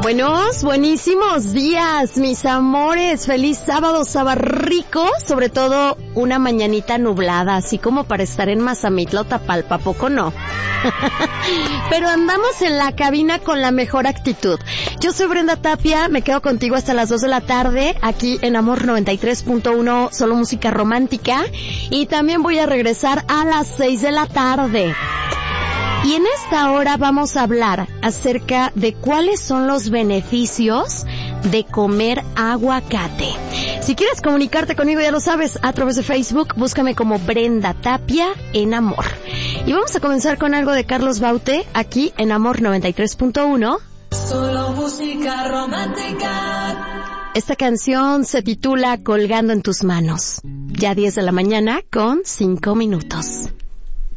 Buenísimos días, mis amores. Feliz sábado, rico, sobre todo una mañanita nublada, así como para estar en Mazamitla o Tapalpa, ¿a poco no? Pero andamos en la cabina con la mejor actitud. Yo soy Brenda Tapia, me quedo contigo hasta las 2 de la tarde, aquí en Amor 93.1, solo música romántica, y también voy a regresar a las 6 de la tarde. Y en esta hora vamos a hablar acerca de cuáles son los beneficios de comer aguacate. Si quieres comunicarte conmigo, ya lo sabes, a través de Facebook, búscame como Brenda Tapia en Amor. Y vamos a comenzar con algo de Carlos Baute, aquí en Amor 93.1. Solo música romántica. Esta canción se titula Colgando en tus manos. Ya 10 de la mañana con 5 minutos.